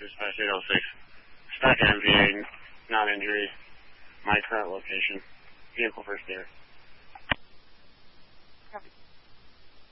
Dispatch 806. Stack MVA, non-injury. My current location. Vehicle first air.